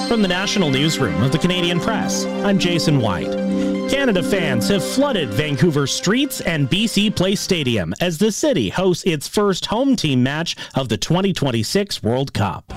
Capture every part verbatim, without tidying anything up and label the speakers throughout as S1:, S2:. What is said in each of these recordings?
S1: From the National Newsroom of the Canadian Press, I'm Jason White. Canada fans have flooded Vancouver streets and B C Place Stadium as the city hosts its first home team match of the twenty twenty-six World Cup.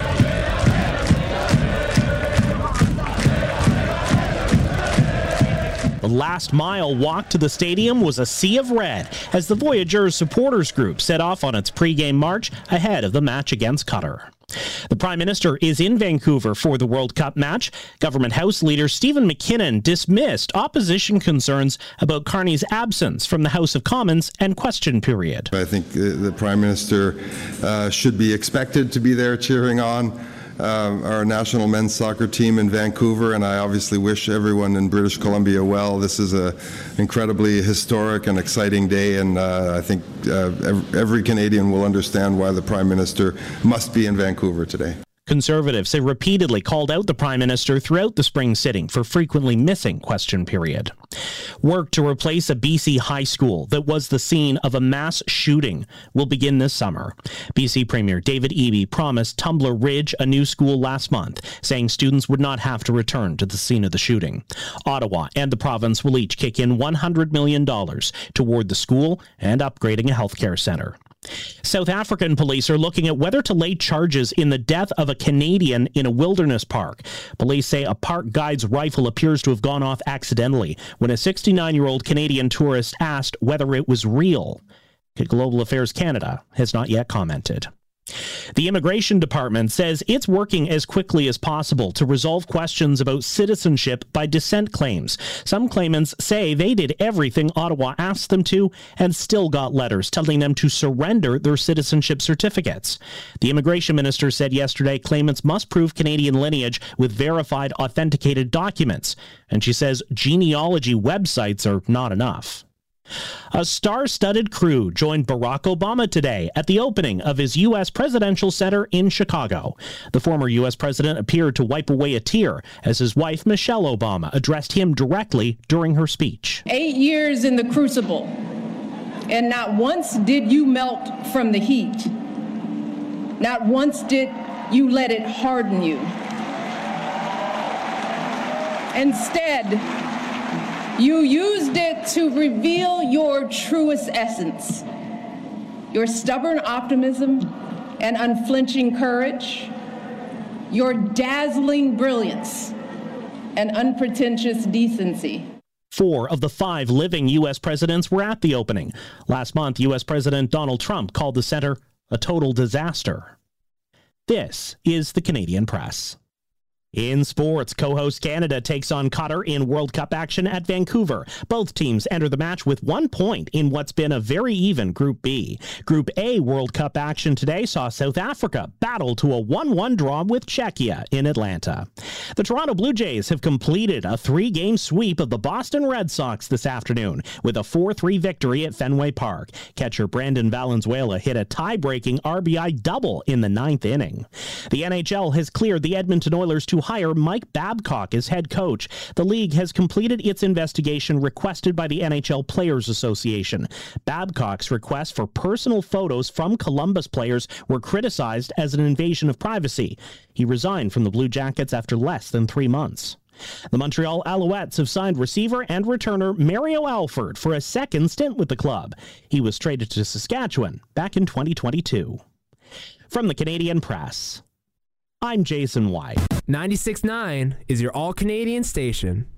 S1: The last mile walk to the stadium was a sea of red as the Voyageurs supporters group set off on its pre-game march ahead of the match against Qatar. The Prime Minister is in Vancouver for the World Cup match. Government House Leader Stephen McKinnon dismissed opposition concerns about Carney's absence from the House of Commons and question period.
S2: I think the Prime Minister uh, should be expected to be there cheering on Uh, our national men's soccer team in Vancouver, and I obviously wish everyone in British Columbia well. This is an incredibly historic and exciting day, and uh, I think uh, every Canadian will understand why the Prime Minister must be in Vancouver today.
S1: Conservatives have repeatedly called out the Prime Minister throughout the spring sitting for frequently missing question period. Work to replace a B C high school that was the scene of a mass shooting will begin this summer. B C Premier David Eby promised Tumbler Ridge a new school last month, saying students would not have to return to the scene of the shooting. Ottawa and the province will each kick in one hundred million dollars toward the school and upgrading a healthcare centre. South African police are looking at whether to lay charges in the death of a Canadian in a wilderness park. Police say a park guide's rifle appears to have gone off accidentally when a sixty-nine-year-old Canadian tourist asked whether it was real. Global Affairs Canada has not yet commented. The Immigration Department says it's working as quickly as possible to resolve questions about citizenship by dissent claims. Some claimants say they did everything Ottawa asked them to and still got letters telling them to surrender their citizenship certificates. The Immigration Minister said yesterday claimants must prove Canadian lineage with verified authenticated documents, and she says genealogy websites are not enough. A star-studded crew joined Barack Obama today at the opening of his U S presidential center in Chicago. The former U S president appeared to wipe away a tear as his wife, Michelle Obama, addressed him directly during her speech.
S3: Eight years in the crucible, and not once did you melt from the heat. Not once did you let it harden you. Instead, you used it to reveal your truest essence, your stubborn optimism and unflinching courage, your dazzling brilliance and unpretentious decency.
S1: Four of the five living U S presidents were at the opening. Last month, U S President Donald Trump called the center a total disaster. This is the Canadian Press. In sports, co-host Canada takes on Qatar in World Cup action at Vancouver. Both teams enter the match with one point in what's been a very even Group B. Group A World Cup action today saw South Africa battle to a one one draw with Czechia in Atlanta. The Toronto Blue Jays have completed a three-game sweep of the Boston Red Sox this afternoon with a four three victory at Fenway Park. Catcher Brandon Valenzuela hit a tie-breaking R B I double in the ninth inning. The N H L has cleared the Edmonton Oilers to hire Mike Babcock as head coach. The league has completed its investigation requested by the N H L Players Association. Babcock's request for personal photos from Columbus players were criticized as an invasion of privacy. He resigned from the Blue Jackets after less than three months. The Montreal Alouettes have signed receiver and returner Mario Alford for a second stint with the club. He was traded to Saskatchewan back in twenty twenty-two. From the Canadian Press, I'm Jason White.
S4: ninety-six point nine is your all-Canadian station.